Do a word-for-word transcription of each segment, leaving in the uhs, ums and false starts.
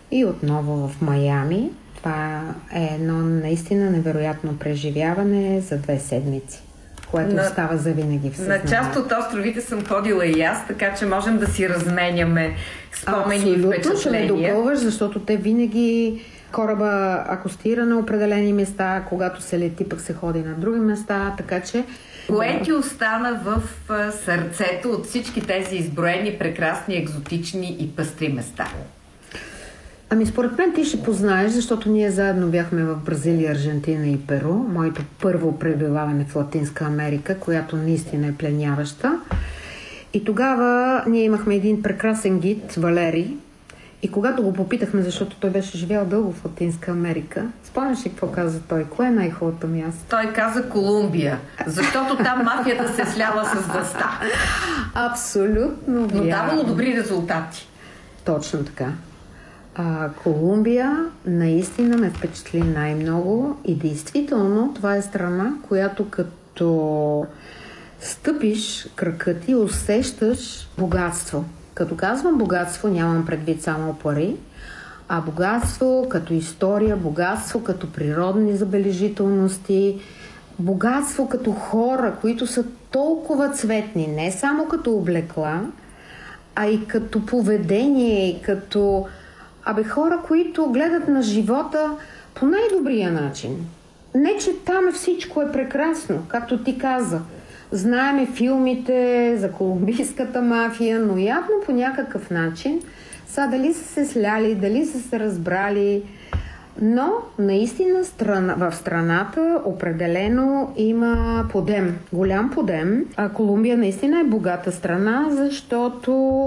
и отново в Майами. Това е едно наистина невероятно преживяване за две седмици, което на, остава завинаги в съзнанието. На част от островите съм ходила и аз, така че можем да си разменяме спомени и впечатления. Абсолютно, ще ме допълваш, защото те винаги кораба акостира на определени места, когато се лети, пък се ходи на други места, така че... Кое ти остана в сърцето от всички тези изброени, прекрасни, екзотични и пъстри места? Ами според мен ти ще познаеш, защото ние заедно бяхме в Бразилия, Аржентина и Перу. Моето първо пребиваване в Латинска Америка, която наистина е пленяваща. И тогава ние имахме един прекрасен гид, Валери. И когато го попитахме, защото той беше живял дълго в Латинска Америка, спомняш ли какво каза той? Кое е най-хубавото място? Той каза Колумбия, защото там мафията се сляла с властта. Абсолютно вярно. Но давало добри резултати. Точно така. А, Колумбия наистина ме впечатли най-много и действително това е страна, която като стъпиш крака ти, усещаш богатство. Като казвам богатство, нямам предвид само пари, а богатство като история, богатство като природни забележителности, богатство като хора, които са толкова цветни, не само като облекла, а и като поведение, и като абе хора, които гледат на живота по най-добрия начин. Не, че там всичко е прекрасно, както ти каза. Знаеме филмите за колумбийската мафия, но явно по някакъв начин са дали са се сляли, дали са се разбрали. Но наистина страна, в страната определено има подем, голям подем. А Колумбия наистина е богата страна, защото...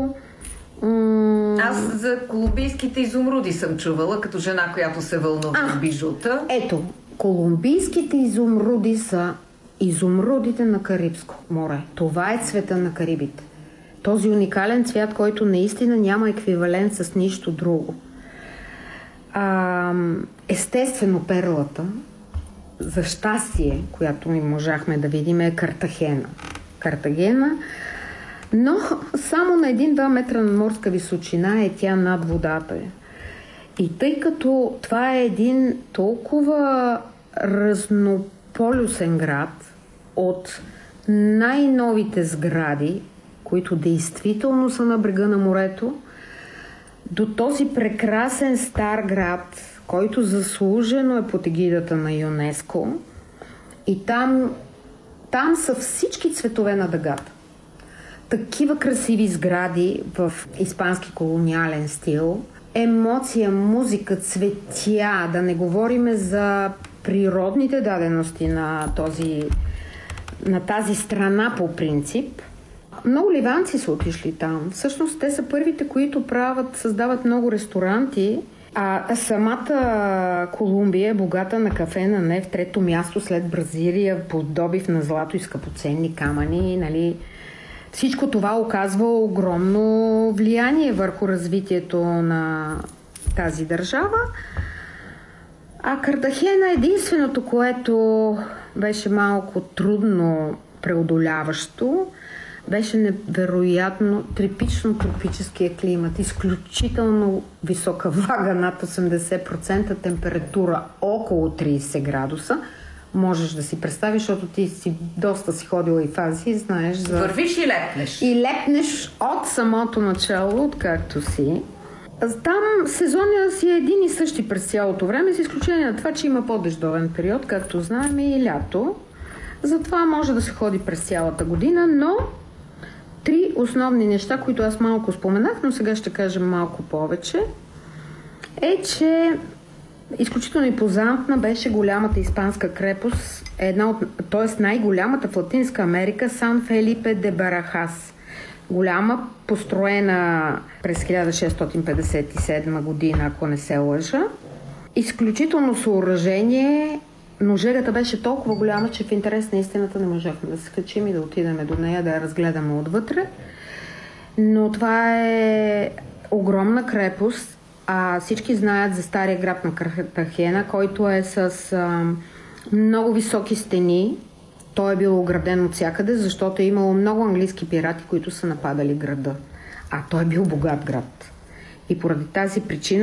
М- Аз за колумбийските изумруди съм чувала, като жена, която се вълнува от бижута. Ето, колумбийските изумруди са изумрудите на Карибско море. Това е цвета на Карибите. Този уникален цвят, който наистина няма еквивалент с нищо друго. А, естествено, перлата, за щастие, която ми можахме да видим, е Картахена. Картагена, но само на един-два метра на морска височина е тя над водата. И тъй като това е един толкова разнополюсен град от най-новите сгради, които действително са на брега на морето, до този прекрасен стар град, който заслужено е под егидата на ЮНЕСКО, и там, там са всички цветове на дъгата. Такива красиви сгради в испански колониален стил, емоция, музика, цветя, да не говориме за природните дадености на, този, на тази страна по принцип. Много ливанци са отишли там. Всъщност те са първите, които правят, създават много ресторанти, а самата Колумбия е богата на кафе, на нефт, трето място след Бразилия по добив на злато и скъпоценни камъни, нали. Всичко това оказва огромно влияние върху развитието на тази държава. А Картахена е единственото, което беше малко трудно преодоляващо, беше невероятно тропично тропическия климат. Изключително висока влага, над осемдесет процента, температура около трийсет градуса. Можеш да си представиш, защото ти си доста си ходила и в Азия, знаеш за... Вървиш и лепнеш. И лепнеш от самото начало, откакто си. Там сезонът си е един и същи през цялото време, с изключение на това, че има по-дъждовен период, както знаем, и лято. Затова може да се ходи през цялата година, но три основни неща, които аз малко споменах, но сега ще кажа малко повече, е, че изключително импозантна беше голямата испанска крепост, една от, т.е. най-голямата в Латинска Америка, Сан Фелипе де Барахас. Голяма, построена през хиляда шестстотин петдесет и седма година, ако не се лъжа. Изключително съоръжение, но жегата беше толкова голяма, че в интерес на истината не можехме да се качим и да отидем до нея, да я разгледаме отвътре. Но това е огромна крепост, а всички знаят за стария град на Картахена, който е с а, много високи стени. Той е бил ограден от всякъде, защото е имало много английски пирати, които са нападали града. А той е бил богат град. И поради тази причина